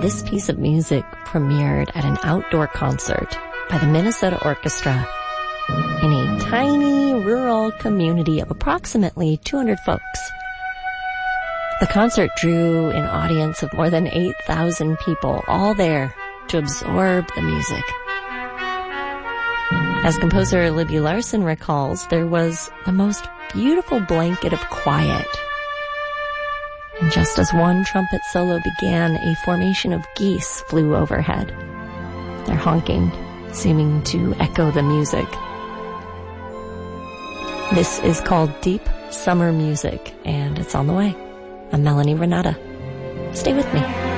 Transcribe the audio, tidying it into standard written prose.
This piece of music premiered at an outdoor concert by the Minnesota Orchestra in a tiny rural community of approximately 200 folks. The concert drew an audience of more than 8,000 people, all there to absorb the music. As composer Libby Larsen recalls, there was the most beautiful blanket of quiet. And just as one trumpet solo began, a formation of geese flew overhead, their honking seeming to echo the music. This is called Deep Summer Music, and it's on the way. I'm Melanie Renata. Stay with me.